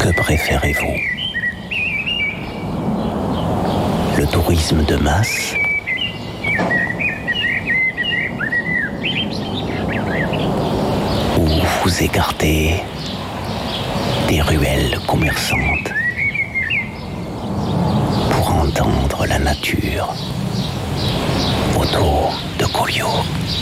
Que préférez-vous? Le tourisme de masse ou vous écarter des ruelles commerçantes pour entendre la nature autour de Collioure?